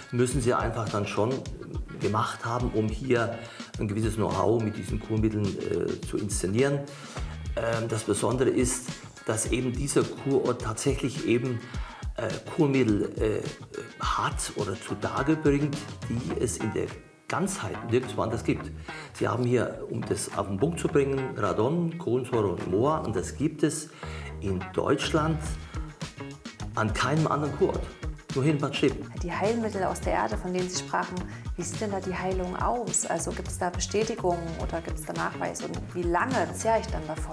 müssen sie einfach dann schon gemacht haben, um hier ein gewisses Know-how mit diesen Kurmitteln zu inszenieren. Das Besondere ist, dass eben dieser Kurort tatsächlich eben Kurmittel hat oder zutage bringt, die es in der Ganzheit nirgendwo anders gibt. Sie haben hier, um das auf den Punkt zu bringen, Radon, Kohlensäure und Moa, und das gibt es in Deutschland an keinem anderen Kurort. Nur hier in Bad Steben. Die Heilmittel aus der Erde, von denen Sie sprachen, wie sieht denn da die Heilung aus? Also gibt es da Bestätigungen oder gibt es da Nachweise? Und wie lange zehre ich dann davon?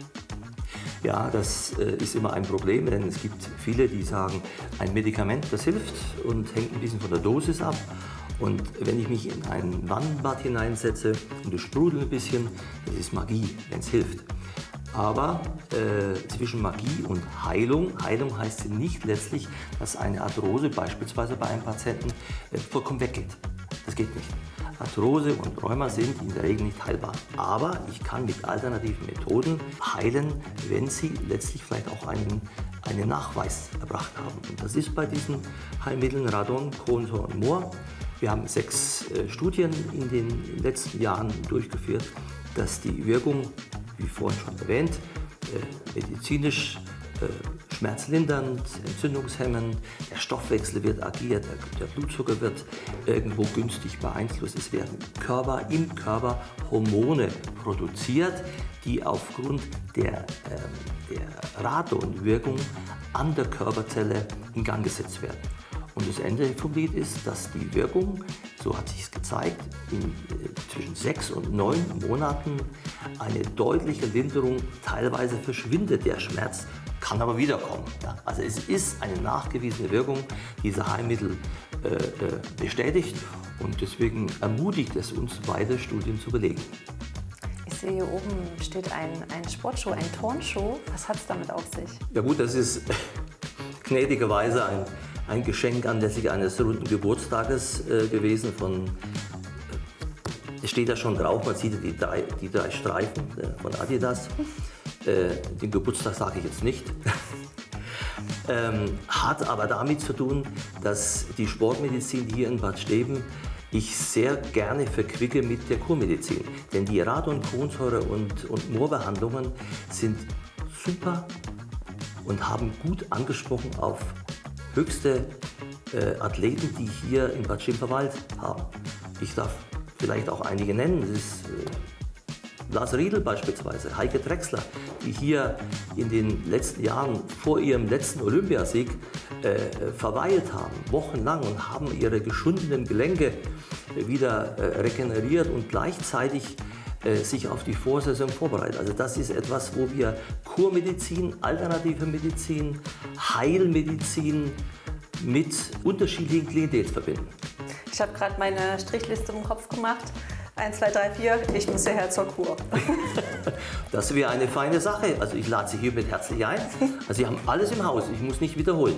Ja, das ist immer ein Problem, denn es gibt viele, die sagen, ein Medikament, das hilft und hängt ein bisschen von der Dosis ab. Und wenn ich mich in ein Wannenbad hineinsetze und es sprudelt ein bisschen, das ist Magie, wenn es hilft. Aber zwischen Magie und Heilung heißt nicht letztlich, dass eine Arthrose beispielsweise bei einem Patienten vollkommen weggeht. Das geht nicht. Arthrose und Rheuma sind in der Regel nicht heilbar. Aber ich kann mit alternativen Methoden heilen, wenn sie letztlich vielleicht auch einen Nachweis erbracht haben. Und das ist bei diesen Heilmitteln Radon, Kohlensäure und Moa. Wir haben 6 Studien in den letzten Jahren durchgeführt, dass die Wirkung, wie vorhin schon erwähnt, medizinisch schmerzlindernd, entzündungshemmend, der Stoffwechsel wird agiert, der Blutzucker wird irgendwo günstig beeinflusst. Es werden im Körper Hormone produziert, die aufgrund der Radonwirkung an der Körperzelle in Gang gesetzt werden. Und das Ende vom Lied ist, dass die Wirkung, so hat sich es gezeigt, zwischen 6 und 9 Monaten eine deutliche Linderung, teilweise verschwindet der Schmerz, kann aber wiederkommen. Ja? Also es ist eine nachgewiesene Wirkung, diese Heilmittel bestätigt, und deswegen ermutigt es uns, weitere Studien zu belegen. Ich sehe, hier oben steht ein Sportschuh, ein Turnschuh. Was hat es damit auf sich? Ja gut, das ist gnädigerweise ein Geschenk anlässlich eines runden Geburtstages gewesen. Es steht da schon drauf, man sieht die drei Streifen von Adidas. Den Geburtstag sage ich jetzt nicht. Hat aber damit zu tun, dass die Sportmedizin hier in Bad Steben ich sehr gerne verquicke mit der Kurmedizin. Denn die Radon, Kohlensäure und Moorbehandlungen sind super und haben gut angesprochen auf höchste Athleten, die hier in Bad Steben verweilt haben. Ich darf vielleicht auch einige nennen. Das ist Lars Riedel beispielsweise, Heike Drechsler, die hier in den letzten Jahren vor ihrem letzten Olympiasieg verweilt haben, wochenlang, und haben ihre geschundenen Gelenke wieder regeneriert und gleichzeitig sich auf die Vorsaison vorbereitet. Also das ist etwas, wo wir Kurmedizin, alternative Medizin, Heilmedizin mit unterschiedlichen Klientels verbinden. Ich habe gerade meine Strichliste im Kopf gemacht. 1, 2, 3, 4, ich muss hierher zur Kur. Das wäre eine feine Sache. Also ich lade Sie hiermit herzlich ein. Also Sie haben alles im Haus, ich muss nicht wiederholen.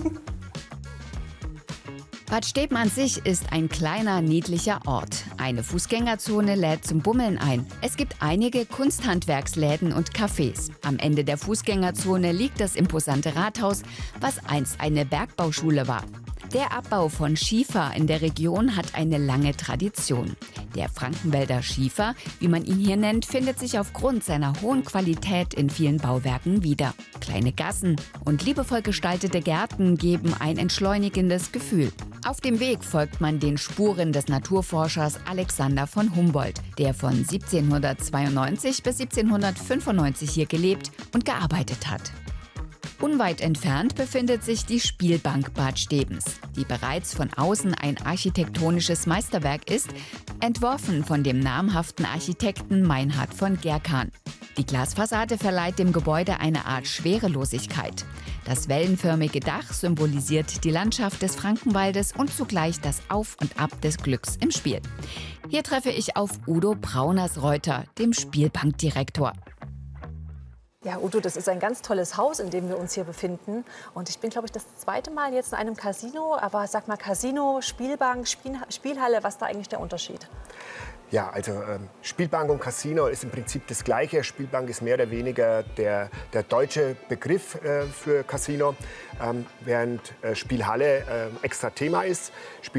Bad Steben an sich ist ein kleiner, niedlicher Ort. Eine Fußgängerzone lädt zum Bummeln ein. Es gibt einige Kunsthandwerksläden und Cafés. Am Ende der Fußgängerzone liegt das imposante Rathaus, was einst eine Bergbauschule war. Der Abbau von Schiefer in der Region hat eine lange Tradition. Der Frankenwälder Schiefer, wie man ihn hier nennt, findet sich aufgrund seiner hohen Qualität in vielen Bauwerken wieder. Kleine Gassen und liebevoll gestaltete Gärten geben ein entschleunigendes Gefühl. Auf dem Weg folgt man den Spuren des Naturforschers Alexander von Humboldt, der von 1792 bis 1795 hier gelebt und gearbeitet hat. Unweit entfernt befindet sich die Spielbank Bad Stebens, die bereits von außen ein architektonisches Meisterwerk ist, entworfen von dem namhaften Architekten Meinhard von Gerkan. Die Glasfassade verleiht dem Gebäude eine Art Schwerelosigkeit. Das wellenförmige Dach symbolisiert die Landschaft des Frankenwaldes und zugleich das Auf und Ab des Glücks im Spiel. Hier treffe ich auf Udo Brauners-Reuter, dem Spielbankdirektor. Ja, Udo, das ist ein ganz tolles Haus, in dem wir uns hier befinden. Und ich bin, glaube ich, das zweite Mal jetzt in einem Casino. Aber sag mal, Casino, Spielbank, Spielhalle, was ist da eigentlich der Unterschied? Ja, also Spielbank und Casino ist im Prinzip das Gleiche. Spielbank ist mehr oder weniger der deutsche Begriff für Casino, während Spielhalle extra Thema ist.